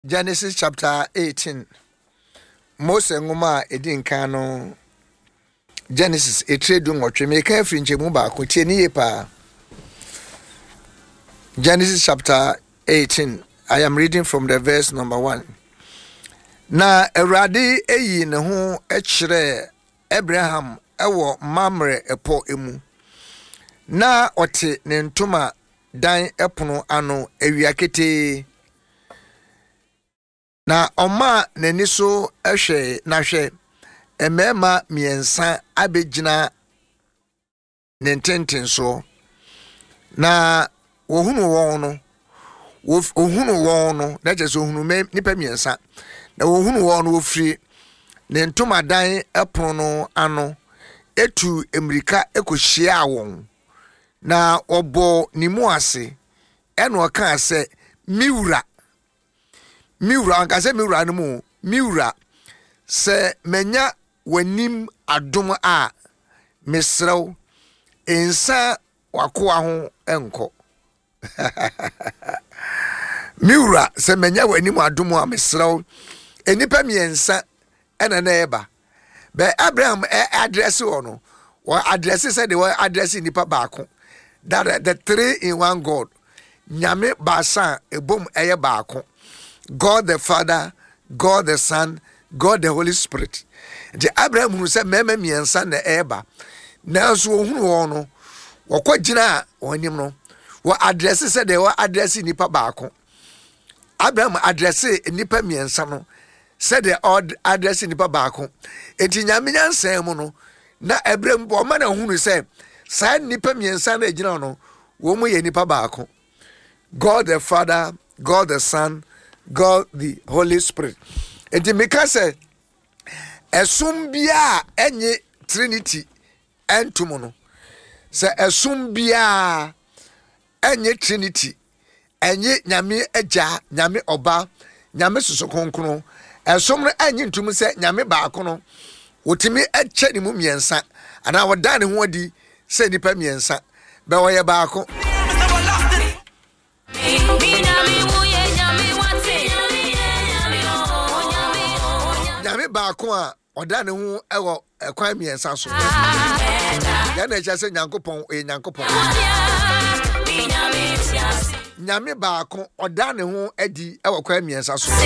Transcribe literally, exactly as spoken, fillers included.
Genesis chapter eighteen. Mose ngoma edin kan no Genesis etredu ngotwe me kan firi nchemu ba ko tie ni yepa. Genesis chapter eighteen. I am reading from the verse number one. Na Awurade eyi ne ho ekire Abraham ewo Mamre epo emu. Na ote ne ntoma dan epono ano ewiakete. Na oma nani so ehwe na hwe emema miensa abegina nententen so na wohunu won no wohunu won no na je so hunu me nipa miensa na wohunu won no ofri ne ntoma dan epono no ano etu emirika ekohia won na obo nimu ase eno aka ase miwura miwura anka se miwura no mu miwura se menya wanim adom a mesrew ensa wakoa ho enko miwura se menya wanim adom a mesrew enipa miensa ena na eba be Abraham address ono wa address said the address nipa baako that the three in one God nyame basa ebom eye baako God the Father, God the Son, God the Holy Spirit. The Abraham who said meme miensa na eba na so ohunu won no wakogina onim no wa address said the address nipa baako Abraham address nipa miensa no said the odd address nipa baako enti nyame nyansa mu no na Abraham bo ma na hunu say sa nipa miensa na gina no wo mu ye nipa baako God the Father, God the Son, God the Holy Spirit. Enti meka say esum bia enye Trinity entum no say esum bia enye Trinity enye nyame agya nyame oba nyame soso kronkron esum no enye ntum say nyame baako no wotimi eche ni mu miensa ana woda ne ho adi say nipa miensa be wo ye baako nyame baako a oda ne ho ewo ekwan miensa so ya na echa se nyankopon e nyankopon nyame baako oda ne ho adi ewo kwan miensa so